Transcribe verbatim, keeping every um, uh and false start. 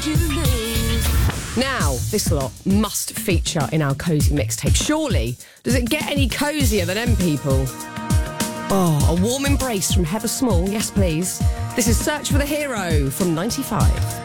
made you lose. Now, this lot must feature in our cosy mixtape. Surely, does it get any cosier than M People? Oh, a warm embrace from Heather Small, yes please. This is Search for the Hero from ninety-five.